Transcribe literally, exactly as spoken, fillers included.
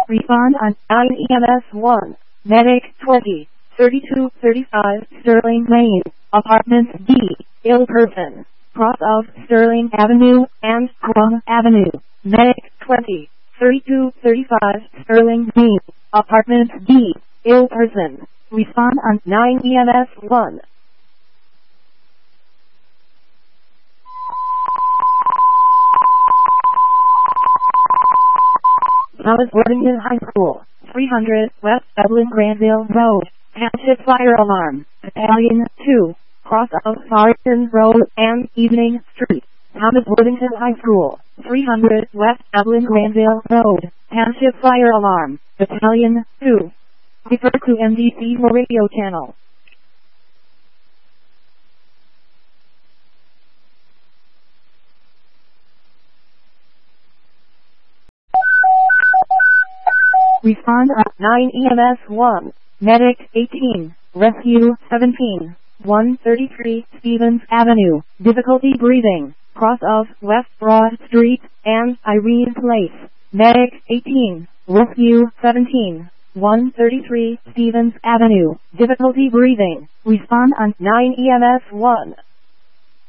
Respond on nine E M S one. Medic twenty, thirty-two thirty-five Sterling Lane, Apartment D, ill person, cross of Sterling Avenue and Guam Avenue. Medic twenty, thirty-two thirty-five Sterling Lane, Apartment D, ill person. Respond on nine E M S one. Thomas Worthington High School, three hundred West Dublin Granville Road, Township Fire Alarm, Battalion two, cross of Farrington Road and Evening Street. Thomas Worthington High School, three hundred West Dublin Granville Road, Township Fire Alarm, Battalion two. Refer to M D C radio channel. Respond at nine E M S one. Medic eighteen, Rescue seventeen, one thirty-three Stevens Avenue, difficulty breathing, cross of West Broad Street and Irene Place. Medic eighteen, Rescue seventeen, one thirty-three Stevens Avenue, difficulty breathing. Respond on nine E M S one.